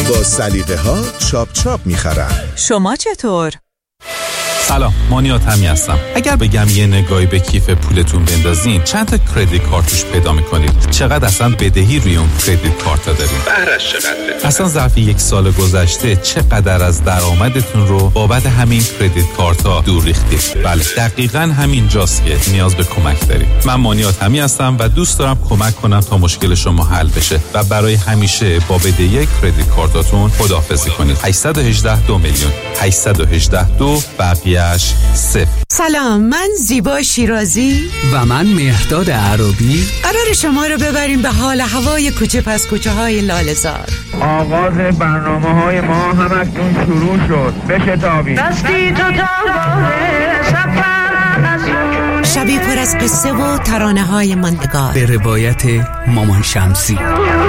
با سلیقه ها چاپ چاپ میخرن. شما چطور؟ سلام، مانیات همی هستم. اگر بگم یه نگاهی به کیف پولتون بندازین چند تا کریدیت کارتوش پیدا میکنید؟ چقدر اصلا بدهی روی اون کریدیت کارتا دارین؟ بهرش چقدره؟ اصلا ظرف یک سال گذشته چقدر از درآمدتون رو بابت همین کریدیت کارتا دور ریختید؟ بله، دقیقاً همین جاست که نیاز به کمک دارید. من مانیات همی هستم و دوست دارم کمک کنم تا مشکل شما حل بشه و برای همیشه با بدهی کریدیت کارتاتون خداحافظی کنید. 818 2 میلیون 818 2 بقیه‌اش 0. سلام، من زیبا شیرازی و من مهرداد عربی قرار شما رو ببریم به حال هوای کوچه پس کوچه های لاله‌زار. آغاز برنامه‌های ما همکنون شروع شد. بشتابید. دستی تو تاباره سفر شبی پر از قصه و ترانه های ماندگار به روایت مامان شمسی.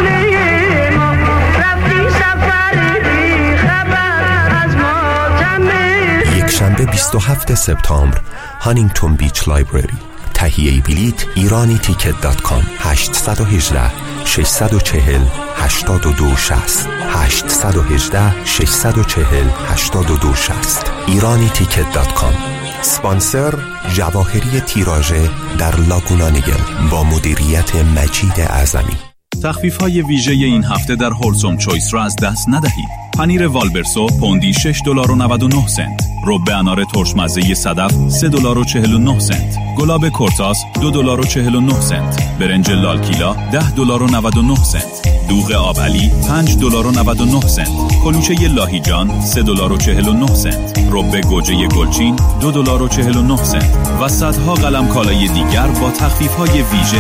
شنبه 27 سپتامبر هانینگتون بیچ لایبرری. تهیه بلیط ایرانیتیکت.com 818 640 8260 818 640 8260 ایرانیتیکت.com. اسپانسر جواهری تیراژه در لاگونا نیگل با مدیریت مجید اعظمی. تخفیف‌های ویژه این هفته در هولسوم چویس را از دست ندهید. پنیر والبرسو پوندی $6.99. رب انار ترشمزه صدف $3.49. گلاب کورتاس $2.49. برنج لالکیلا $10.99. دوغ آبعلی $5.99. کلوچه لاهیجان $3.49. رب گوجه گلچین $2.49 و صدها قلم کالای دیگر با تخفیف‌های ویژه.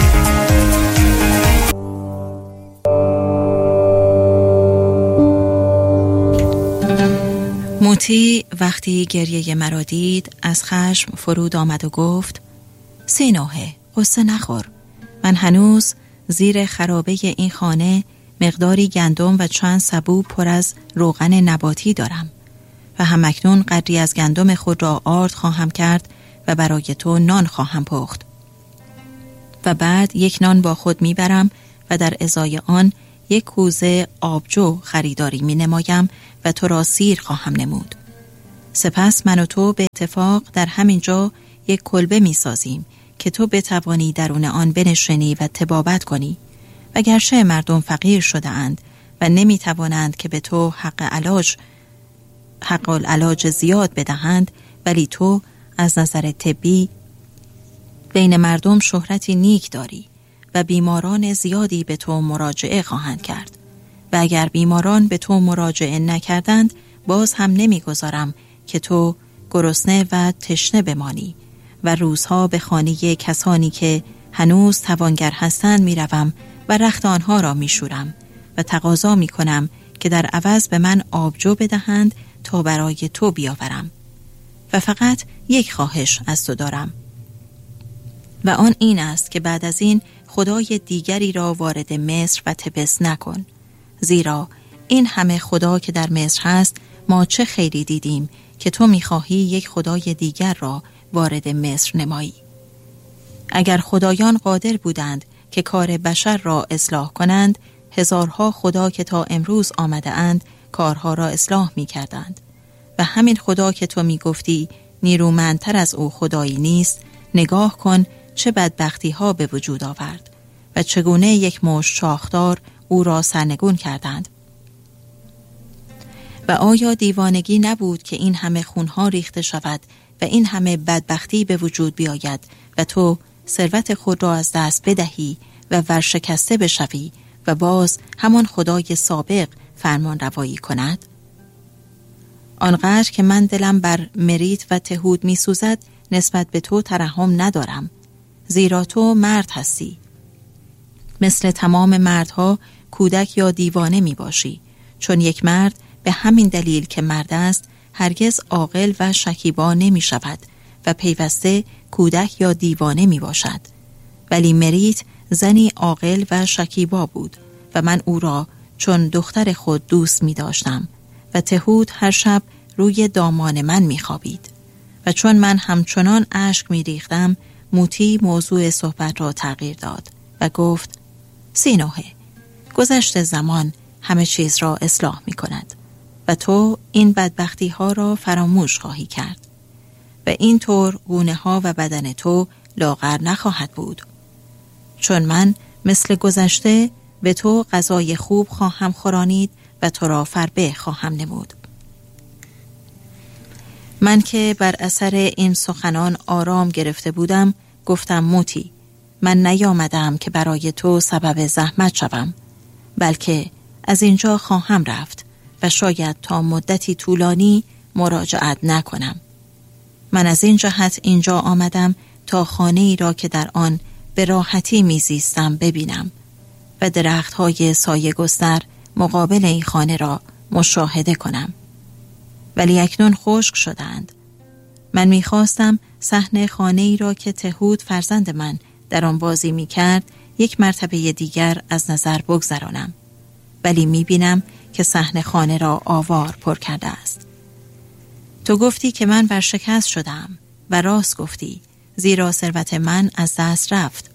موتی وقتی گریه مرا دید از خشم فرود آمد و گفت: سینوحه، قصه نخور. من هنوز زیر خرابه این خانه مقداری گندم و چند سبو پر از روغن نباتی دارم و همکنون قدری از گندم خود را آرد خواهم کرد و برای تو نان خواهم پخت و بعد یک نان با خود میبرم و در ازای آن یک کوزه آبجو خریداری می نمایم و تو را سیر خواهم نمود. سپس من و تو به اتفاق در همین جا یک کلبه می سازیم که تو بتوانی درون آن بنشینی و طبابت کنی و گرچه مردم فقیر شده اند و نمی توانند که به تو حق العلاج زیاد بدهند، ولی تو از نظر طبی بین مردم شهرتی نیک داری و بیماران زیادی به تو مراجعه خواهند کرد و اگر بیماران به تو مراجعه نکردند باز هم نمیگذارم که تو گرسنه و تشنه بمانی و روزها به خانه کسانی که هنوز توانگر هستند میروم و رخت آنها را میشورم و تقاضا میکنم که در عوض به من آبجو بدهند تا برای تو بیاورم و فقط یک خواهش از تو دارم و آن این است که بعد از این خدای دیگری را وارد مصر و تبس نکن، زیرا این همه خدا که در مصر هست ما چه خیری دیدیم که تو میخواهی یک خدای دیگر را وارد مصر نمایی. اگر خدایان قادر بودند که کار بشر را اصلاح کنند، هزارها خدا که تا امروز آمده اند کارها را اصلاح میکردند و همین خدا که تو میگفتی نیرومندتر از او خدایی نیست، نگاه کن چه بدبختی ها به وجود آورد و چگونه یک مشت شاخدار او را سرنگون کردند. و آیا دیوانگی نبود که این همه خونها ریخته شود و این همه بدبختی به وجود بیاید و تو ثروت خود را از دست بدهی و ورشکسته بشوی و باز همان خدای سابق فرمان روایی کند؟ آنقدر که من دلم بر مریت و تهود می سوزد نسبت به تو ترحم ندارم، زیرا تو مرد هستی. مثل تمام مردها کودک یا دیوانه می باشی، چون یک مرد به همین دلیل که مرد است هرگز عاقل و شکیبا نمی شود و پیوسته کودک یا دیوانه می باشد. ولی مریت زنی عاقل و شکیبا بود و من او را چون دختر خود دوست می داشتم و تهود هر شب روی دامان من می خوابید و چون من همچنان اشک می ریختم موتی موضوع صحبت را تغییر داد و گفت: سینوحه، گذشت زمان همه چیز را اصلاح می کند و تو این بدبختی ها را فراموش خواهی کرد و اینطور گونه ها و بدن تو لاغر نخواهد بود، چون من مثل گذشته به تو غذای خوب خواهم خورانید و تو را فربه خواهم نمود. من که بر اثر این سخنان آرام گرفته بودم گفتم موتی، من نیامدم که برای تو سبب زحمت شوم، بلکه از اینجا خواهم رفت و شاید تا مدتی طولانی مراجعت نکنم. من از این جهت اینجا آمدم تا خانه‌ای را که در آن به راحتی میزیستم ببینم و درخت‌های سایه گستر مقابل این خانه را مشاهده کنم. ولی اکنون خشک شدند. من می‌خواستم صحن خانه‌ای را که تهود فرزند من در آن بازی می‌کرد یک مرتبه دیگر از نظر بگذرانم، ولی می‌بینم که صحن خانه را آوار پر کرده است. تو گفتی که من ورشکست شدم و راست گفتی، زیرا ثروت من از دست رفت.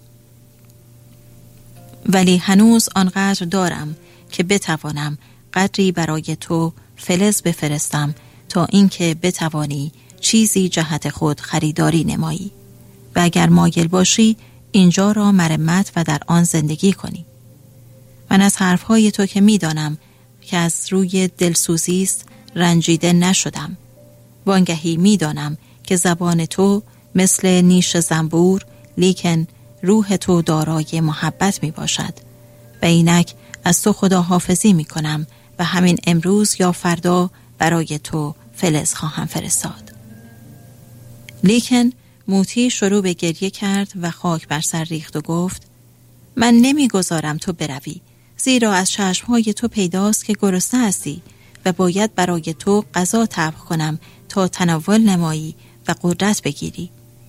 ولی هنوز آنقدر دارم که بتوانم قدری برای تو فلز بفرستم تا اینکه بتوانی چیزی جهت خود خریداری نمایی و اگر مایل باشی اینجا را مرمت و در آن زندگی کنی. من از حرفهای تو که میدانم که از روی دلسوزی است رنجیده نشدم. وانگهی میدانم که زبان تو مثل نیش زنبور، لیکن روح تو دارای محبت می باشد و اینک از تو خداحافظی می کنم و همین امروز یا فردا برای تو فلز خواهم فرستاد. لیکن موتی شروع به گریه کرد و خاک بر سر ریخت و گفت من نمیگذارم تو بروی، زیرا از چشمهای تو پیداست که گرسنه هستی و باید برای تو غذا طبخ کنم تا تناول نمایی و قدرت بگیری.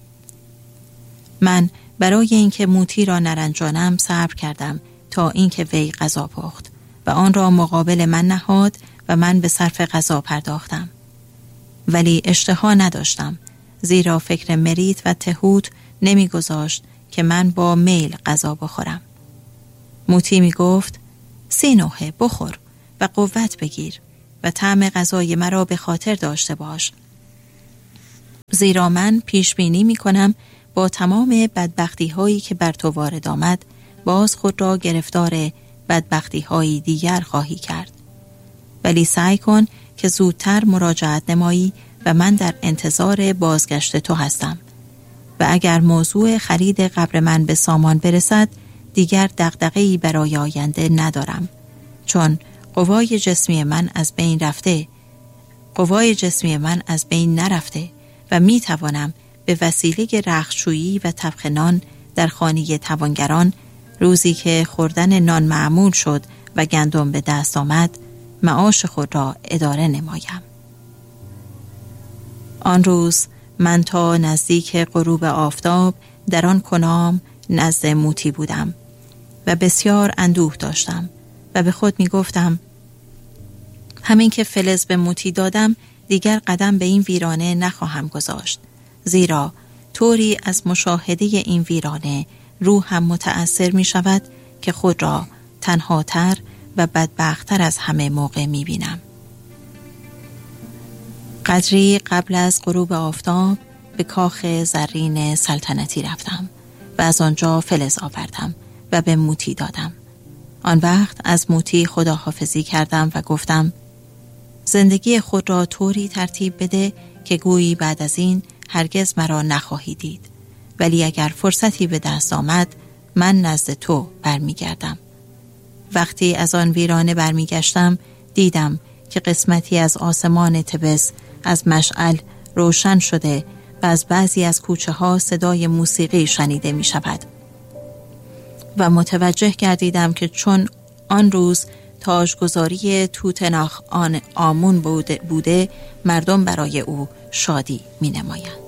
من برای اینکه موتی را نرنجانم صبر کردم تا اینکه وی غذا پخت و آن را مقابل من نهاد و من به صرف غذا پرداختم. ولی اشتها نداشتم، زیرا فکر مریت و تهود نمیگذاشت که من با میل غذا بخورم. موتی می گفت 3 نوحه بخور و قوت بگیر و طعم غذای مرا به خاطر داشته باش، زیرا من پیش بینی می کنم با تمام بدبختی هایی که بر تو وارد آمد باز خود را گرفتار بدبختی هایی دیگر خواهی کرد. ولی سعی کن که زودتر مراجعت نمایی و من در انتظار بازگشت تو هستم و اگر موضوع خرید قبر من به سامان برسد دیگر دغدغه‌ای برای آینده ندارم، چون قوای جسمی من از بین نرفته و می توانم به وسیله رختشویی و طبخ نان در خانه توانگران، روزی که خوردن نان معمول شد و گندم به دست آمد، معاش خود را اداره نمایم. آن روز من تا نزدیک غروب آفتاب در آن کنام نزد موتی بودم و بسیار اندوه داشتم و به خود می گفتم همین که فلز به موتی دادم دیگر قدم به این ویرانه نخواهم گذاشت، زیرا طوری از مشاهده این ویرانه روحم متأثر می شود که خود را تنهاتر و بدبختتر از همه موقع می بینم. قدری قبل از غروب آفتاب به کاخ زرین سلطنتی رفتم و از آنجا فلز آوردم و به موتی دادم. آن وقت از موتی خداحافظی کردم و گفتم زندگی خود را طوری ترتیب بده که گویی بعد از این هرگز مرا نخواهی دید، ولی اگر فرصتی به دست آمد من نزد تو برمیگردم. وقتی از آن ویرانه برمیگشتم دیدم که قسمتی از آسمان تبس از مشعل روشن شده و از بعضی از کوچه ها صدای موسیقی شنیده می شود و متوجه گردیدم که چون آن روز تاجگذاری توتنخ آمون بوده مردم برای او شادی می نمایند.